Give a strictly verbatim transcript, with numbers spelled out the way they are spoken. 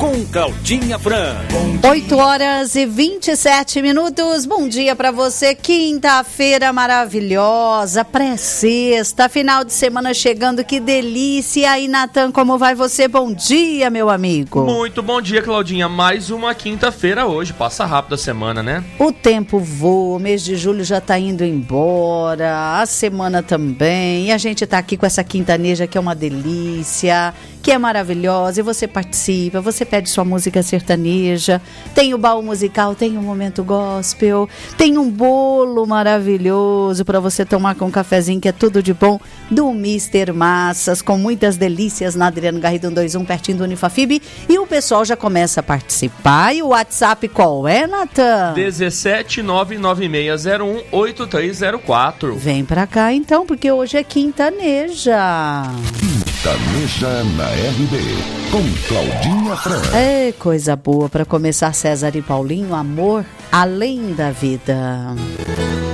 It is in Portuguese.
com Claudinha Fran. oito horas e vinte e sete minutos. Bom dia para você. Quinta-feira maravilhosa, pré-sexta, final de semana chegando. Que delícia. E aí, Natan, como vai você? Bom dia, meu amigo. Muito bom dia, Claudinha. Mais uma quinta-feira hoje. Passa rápido a semana, né? O tempo voa, o mês de julho já tá indo embora, a semana também. E a gente tá aqui com essa quintaneja que é uma delícia, que é maravilhosa. E você participa, você pede sua música sertaneja, tem o baú musical, tem o momento gospel, tem um bolo maravilhoso para você tomar com um cafezinho, que é tudo de bom, do mister Massas, com muitas delícias, na Adriano Garrido cento e vinte e um, pertinho do Unifafib. E o pessoal já começa a participar. E o WhatsApp qual é, Natan? dezessete nove nove seis zero um oito três zero quatro. Vem pra cá então, porque hoje é quintaneja. Quintaneja na R B, com Claudinha Fran. É coisa boa para começar. César e Paulinho, amor além da vida.